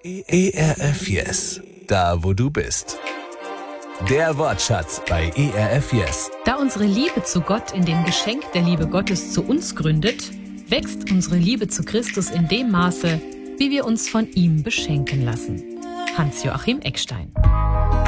ERF Yes, da wo du bist. Der Wortschatz bei ERF Yes. Da unsere Liebe zu Gott in dem Geschenk der Liebe Gottes zu uns gründet, wächst unsere Liebe zu Christus in dem Maße, wie wir uns von ihm beschenken lassen. Hans-Joachim Eckstein.